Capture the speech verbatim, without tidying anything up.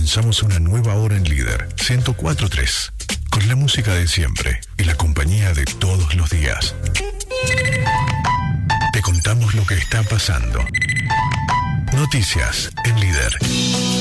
Comenzamos una nueva hora en Líder ciento cuatro punto tres, con la música de siempre y la compañía de todos los días. Te contamos lo que está pasando. Noticias en Líder.